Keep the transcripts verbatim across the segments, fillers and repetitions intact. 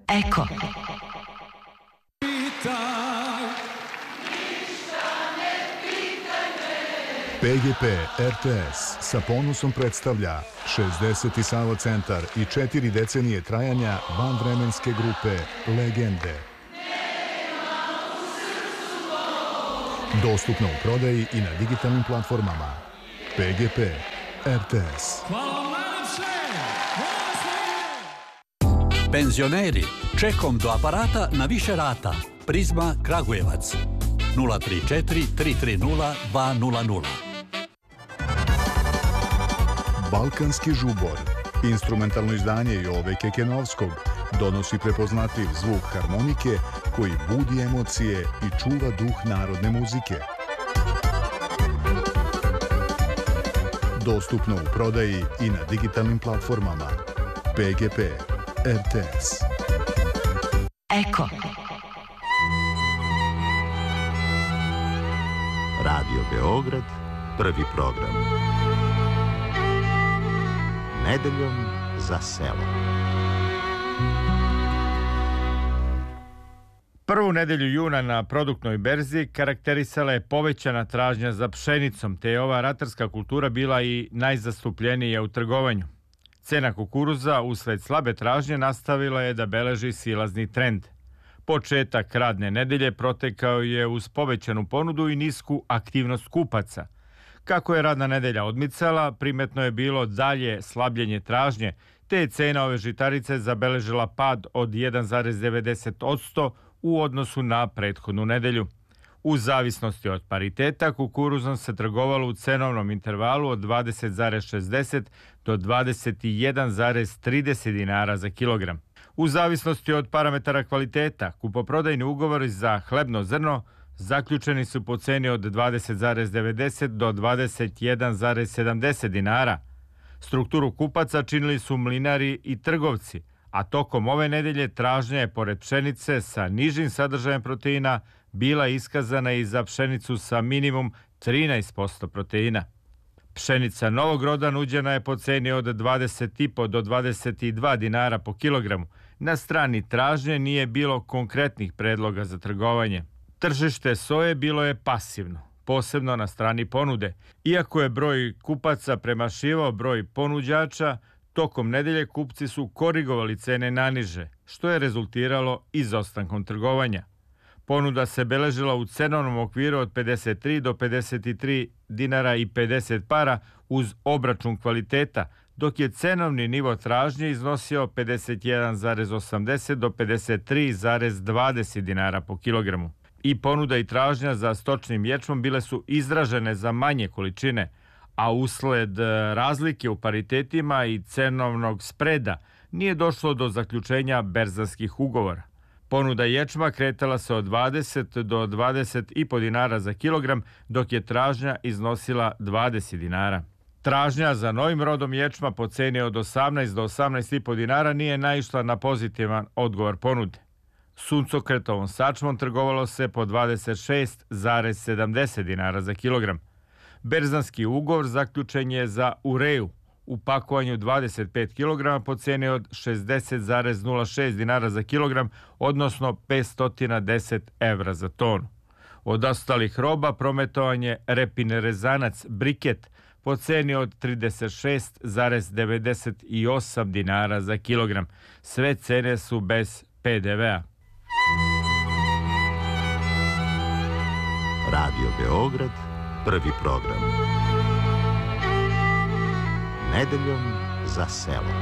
Eko. P G P R T S sa ponosom predstavlja šezdeseti Sava centar i četiri decenije trajanja vanvremenske grupe Legende. Dostupno u prodaji i na digitalnim platformama. P G P R T S. Penzioneri, čekom do aparata na više rata. Prizma Kragujevac. nula tri četiri tri tri nula dva nula nula. Balkanski žubor, instrumentalno izdanje Jove Kekenovskog, donosi prepoznatljiv zvuk harmonike koji budi emocije i čuva duh narodne muzike. Dostupno u prodaji i na digitalnim platformama. P G P R T S. Eko. Radio Beograd, prvi program. Nedeljom za selo. Prvu nedelju juna na produktnoj berzi karakterisala je povećana tražnja za pšenicom, te je ova ratarska kultura bila i najzastupljenija u trgovanju. Cena kukuruza usled slabe tražnje nastavila je da beleži silazni trend. Početak radne nedelje protekao je uz povećanu ponudu i nisku aktivnost kupaca. Kako je radna nedelja odmicala, primetno je bilo dalje slabljenje tražnje, te je cena ove žitarice zabeležila pad od jedan zarez devedeset posto u odnosu na prethodnu nedelju. U zavisnosti od pariteta, kukuruzom se trgovalo u cenovnom intervalu od dvadeset zarez šezdeset do dvadeset jedan zarez trideset dinara za kilogram. U zavisnosti od parametara kvaliteta, kupoprodajni ugovori za hlebno zrno zaključeni su po ceni od dvadeset zarez devedeset do dvadeset jedan zarez sedamdeset dinara. Strukturu kupaca činili su mlinari i trgovci, a tokom ove nedelje tražnja je pored pšenice sa nižim sadržajem proteina bila iskazana i za pšenicu sa minimum trinaest posto proteina. Pšenica novog roda nuđena je po ceni od dvadeset i po do dvadeset dva dinara po kilogramu. Na strani tražnje nije bilo konkretnih predloga za trgovanje. Tržište soje bilo je pasivno, posebno na strani ponude. Iako je broj kupaca premašivao broj ponuđača, tokom nedelje kupci su korigovali cene naniže, što je rezultiralo izostankom trgovanja. Ponuda se beležila u cenovnom okviru od pedeset tri do pedeset tri dinara i pedeset para uz obračun kvaliteta, dok je cenovni nivo tražnje iznosio pedeset jedan zarez osamdeset do pedeset tri zarez dvadeset dinara po kilogramu. I ponuda i tražnja za stočnim ječmom bile su izražene za manje količine, a usled razlike u paritetima i cenovnog spreda nije došlo do zaključenja berzanskih ugovora. Ponuda ječma kretala se od dvadeset do dvadeset i po dinara za kilogram, dok je tražnja iznosila dvadeset dinara. Tražnja za novim rodom ječma po ceni od osamnaest do osamnaest i po dinara nije naišla na pozitivan odgovor ponude. Suncokretovom sačmom trgovalo se po dvadeset šest zarez sedamdeset dinara za kilogram. Berzanski ugovor zaključen je za ureju u pakovanju dvadeset pet kilograma po ceni od šezdeset zarez nula šest dinara za kilogram, odnosno petsto deset evra za tonu. Od ostalih roba prometovan je repin rezanac briket po ceni od trideset šest zarez devedeset osam dinara za kilogram. Sve cene su bez P D V-a. Radio Beograd, prvi program. Nedeljom za selo.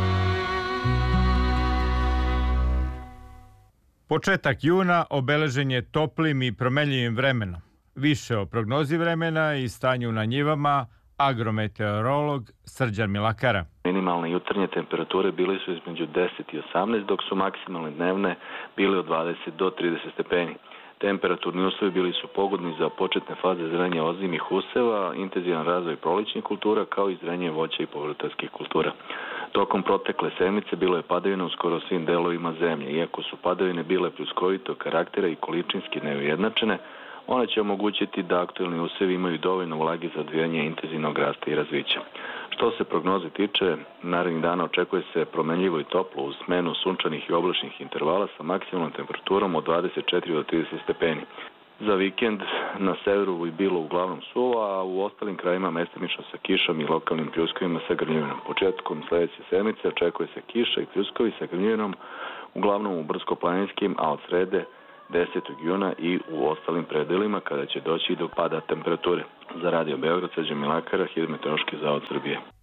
Početak juna obeležen je toplim i promenljivim vremenom. Više o prognozi vremena i stanju na njivama agrometeorolog Srđan Milakara. Minimalne jutarnje temperature bile su između deset i osamnaest, dok su maksimalne dnevne bile od dvadeset do trideset stepeni. Temperaturni uslovi bili su pogodni za početne faze zrenja ozimih useva, intenzivan razvoj prolećnih kultura, kao i zrenje voća i povrtarskih kultura. Tokom protekle sedmice bilo je padavina u skoro svim delovima zemlje. Iako su padavine bile pljuskovitog karaktera i količinski neujednačene, One će omogućiti da aktuelni usevi imaju dovoljno vlage za odvijanje intenzivnog rasta i razvića. Što se prognoze tiče, narednih dana očekuje se promenljivo i toplo uz smenu sunčanih i oblačnih intervala sa maksimalnom temperaturom od dvadeset četiri do trideset stepeni. Za vikend na severu bi bilo uglavnom suvo, a u ostalim krajima mestimično sa kišom i lokalnim pljuskovima sa grmljavinom. Početkom sledeće sedmice očekuje se kiša i pljuskovi sa grmljavinom, uglavnom u brdsko-planinskim, a od srede desetog juna i u ostalim predelima kada će doći do pada temperature. Za Radio Beograd, Srđan Milakara, Hidrometeorološki zavod Srbije.